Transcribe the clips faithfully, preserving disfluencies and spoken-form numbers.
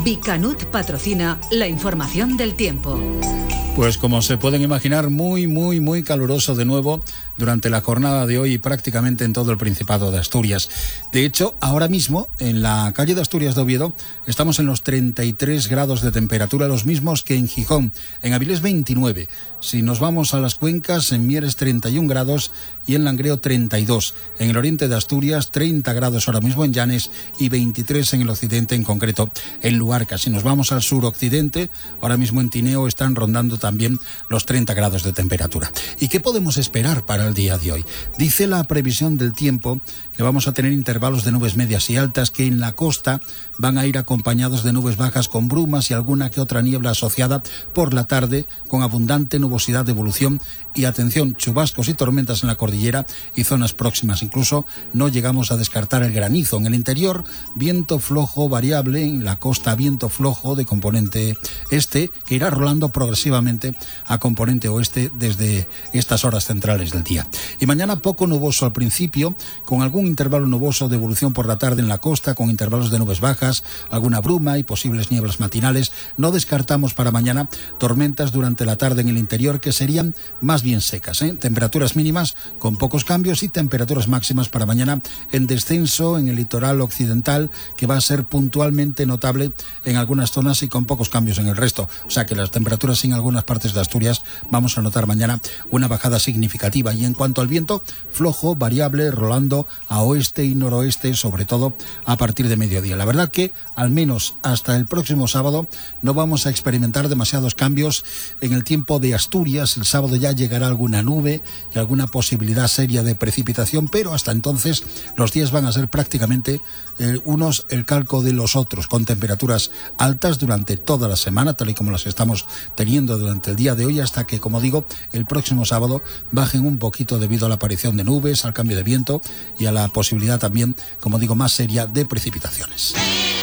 Bicanut patrocina la información del tiempo. Pues como se pueden imaginar, muy, muy, muy caluroso de nuevo durante la jornada de hoy y prácticamente en todo el Principado de Asturias. De hecho, ahora mismo, en la calle de Asturias de Oviedo, estamos en los treinta y tres grados de temperatura, los mismos que en Gijón, en Avilés veintinueve. Si nos vamos a las cuencas, en Mieres treinta y un grados y en Langreo treinta y dos. En el oriente de Asturias, treinta grados ahora mismo en Llanes y veintitrés en el occidente, en concreto en Luarca. Si nos vamos al suroccidente, ahora mismo en Tineo están rondando también los treinta grados de temperatura. ¿Y qué podemos esperar para el día de hoy? Dice la previsión del tiempo que vamos a tener intervalos de nubes medias y altas que en la costa van a ir acompañados de nubes bajas con brumas y alguna que otra niebla asociada por la tarde, con abundante nubosidad de evolución y, atención, chubascos y tormentas en la cordillera y zonas próximas. Incluso no llegamos a descartar el granizo. En el interior, viento flojo variable, en la costa viento flojo de componente este que irá rolando progresivamente a componente oeste desde estas horas centrales del día. Y mañana poco nuboso al principio, con algún intervalo nuboso de evolución por la tarde en la costa, con intervalos de nubes bajas, alguna bruma y posibles nieblas matinales. No descartamos para mañana tormentas durante la tarde en el interior, que serían más bien secas, ¿eh? Temperaturas mínimas con pocos cambios y temperaturas máximas para mañana en descenso en el litoral occidental, que va a ser puntualmente notable en algunas zonas y con pocos cambios en el resto. O sea que las temperaturas en algunas partes de Asturias vamos a notar mañana una bajada significativa. Y en cuanto al viento, flojo, variable, rolando a oeste y noroeste, sobre todo a partir de mediodía. La verdad que al menos hasta el próximo sábado no vamos a experimentar demasiados cambios en el tiempo de Asturias. El sábado ya llegará alguna nube y alguna posibilidad seria de precipitación, pero hasta entonces los días van a ser prácticamente eh, unos el calco de los otros, con temperaturas altas durante toda la semana, tal y como las estamos teniendo durante el día de hoy, hasta que, como digo, el próximo sábado bajen un poquito debido a la aparición de nubes, al cambio de viento y a la posibilidad también, como digo, más seria de precipitaciones.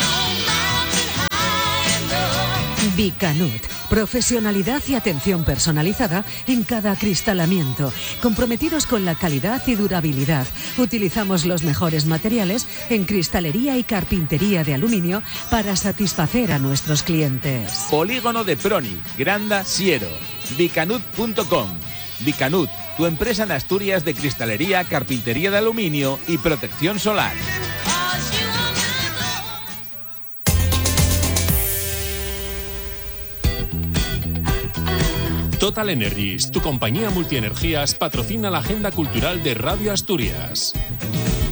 Bicanut, profesionalidad y atención personalizada en cada acristalamiento, comprometidos con la calidad y durabilidad. Utilizamos los mejores materiales en cristalería y carpintería de aluminio para satisfacer a nuestros clientes. Polígono de Proni, Granda, Siero, bicanut punto com. Bicanut, tu empresa en Asturias de cristalería, carpintería de aluminio y protección solar. Total Energies, tu compañía multienergías, patrocina la agenda cultural de Radio Asturias.